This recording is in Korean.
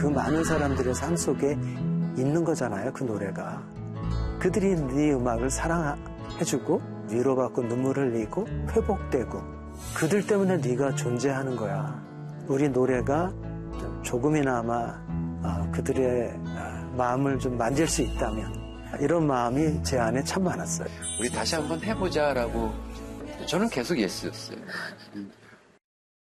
그 많은 사람들의 삶 속에 있는 거잖아요, 그 노래가. 그들이 네 음악을 사랑해주고 위로받고 눈물 흘리고 회복되고 그들 때문에 네가 존재하는 거야. 우리 노래가 조금이나마 그들의 마음을 좀 만질 수 있다면 이런 마음이 제 안에 참 많았어요. 우리 다시 한번 해보자라고 저는 계속 예스였어요.